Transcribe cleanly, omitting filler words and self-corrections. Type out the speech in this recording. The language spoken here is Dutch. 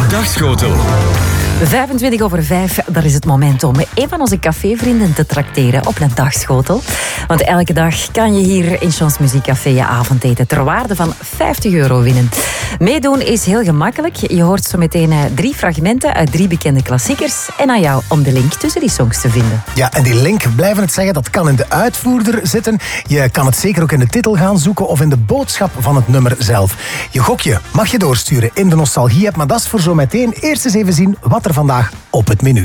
Dagschotel. 5:25, daar is het moment om een van onze cafévrienden te trakteren op een dagschotel. Want elke dag kan je hier in Chance Muziek Café je avondeten ter waarde van €50 winnen. Meedoen is heel gemakkelijk. Je hoort zo meteen 3 fragmenten uit 3 bekende klassiekers. En aan jou om de link tussen die songs te vinden. Ja, en die link, blijven het zeggen, dat kan in de uitvoerder zitten. Je kan het zeker ook in de titel gaan zoeken of in de boodschap van het nummer zelf. Je gokje mag je doorsturen in de Nostalgie-app, maar dat is voor zo meteen. Eerst eens even zien wat er vandaag op het menu